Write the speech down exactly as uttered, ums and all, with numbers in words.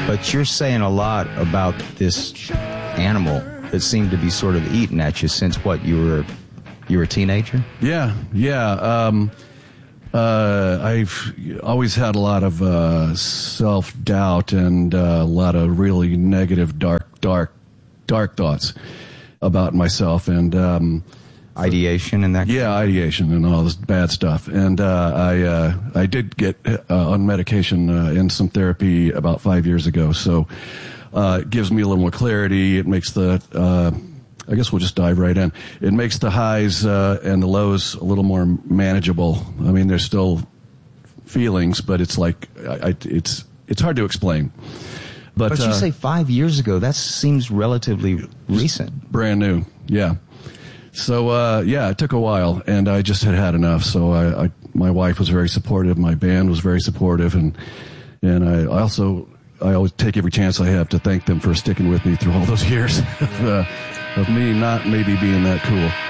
But you're saying a lot about this animal that seemed to be sort of eating at you since what, you were you were a teenager? Yeah, yeah. Um, uh, I've always had a lot of uh, self-doubt and uh, a lot of really negative, dark, dark, dark thoughts about myself, and um, ideation and that. Yeah, ideation and all this bad stuff. And uh, I uh, I did get uh, on medication uh, in some therapy about five years ago, so uh, it gives me a little more clarity. It makes the uh, I guess we'll just dive right in. It makes the highs uh, and the lows a little more manageable. I mean, there's still feelings, but it's like I, I, it's it's hard to explain. But, but you uh, say five years ago. That seems relatively recent. Brand new, yeah. So, uh, yeah, it took a while, and I just had had enough. So I, I my wife was very supportive. My band was very supportive, and and I, I also I always take every chance I have to thank them for sticking with me through all those years of, uh, of me not maybe being that cool.